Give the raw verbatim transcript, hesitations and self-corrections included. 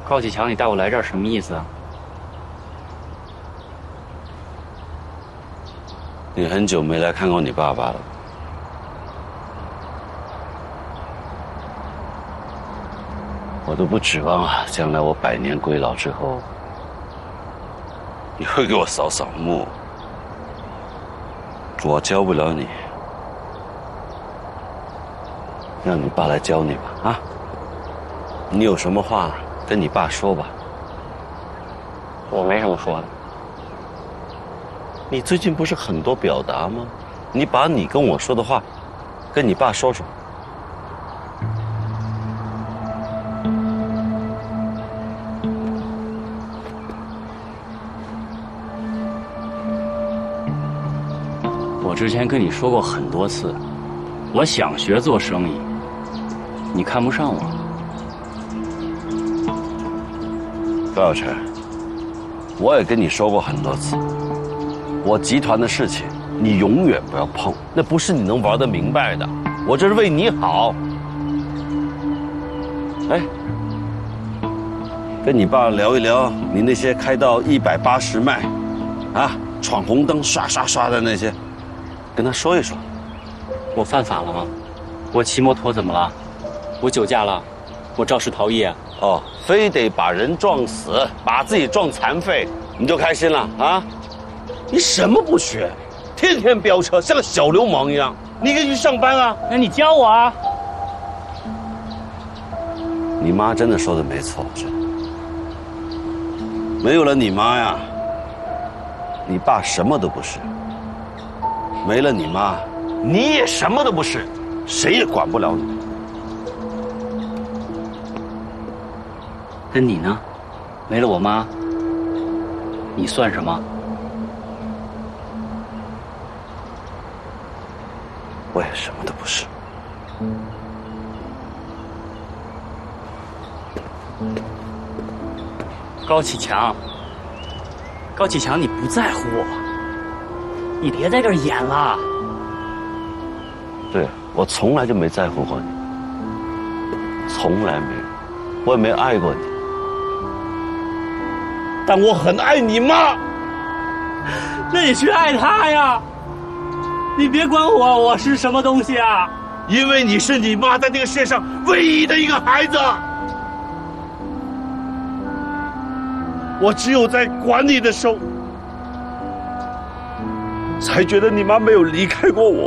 高启强，你带我来这儿什么意思啊？ 你很久没来看过你爸爸了。我都不指望啊，将来我百年归老之后，你会给我扫扫墓。我教不了你，让你爸来教你吧。啊，你有什么话跟你爸说吧。 我没什么说的。 你最近不是很多表达吗？你把你跟我说的话，跟你爸说说。 我之前跟你说过很多次，我想学做生意，你看不上我。 高小晨，我也跟你说过很多次，我集团的事情你永远不要碰，那不是你能玩得明白的。我这是为你好。哎，跟你爸聊一聊你那些开到一百八十迈，啊，闯红灯刷刷刷的那些。跟他说一说。 我犯法了吗？我骑摩托怎么了？我酒驾了？我肇事逃逸啊？ 哦，非得把人撞死，把自己撞残废，你就开心了啊？你什么不学？天天飙车，像个小流氓一样。你可以去上班啊。 那你教我啊。 你妈真的说的没错，真的。没有了你妈呀，你爸什么都不是。没了你妈，你也什么都不是，谁也管不了你。 那你呢？没了我妈，你算什么？ 我也什么都不是。 高启强，高启强，你不在乎我，你别在这儿演了。 对，我从来就没在乎过你，从来没有，我也没爱过你。但我很爱你妈。 那你去爱她呀！你别管我，我是什么东西啊？ 因为你是你妈在这个世界上唯一的一个孩子。我只有在管你的时候，才觉得你妈没有离开过我。